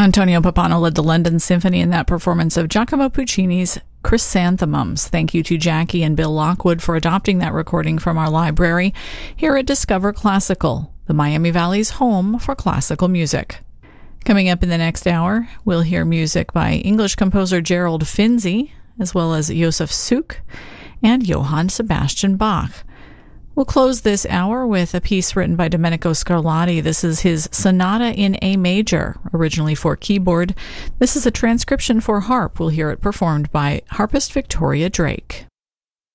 Antonio Pappano led the London Symphony in that performance of Giacomo Puccini's Chrysanthemums. Thank you to Jackie and Bill Lockwood for adopting that recording from our library here at Discover Classical, the Miami Valley's home for classical music. Coming up in the next hour, we'll hear music by English composer Gerald Finzi, as well as Josef Suk and Johann Sebastian Bach. We'll close this hour with a piece written by Domenico Scarlatti. This is his Sonata in A Major, originally for keyboard. This is a transcription for harp. We'll hear it performed by harpist Victoria Drake.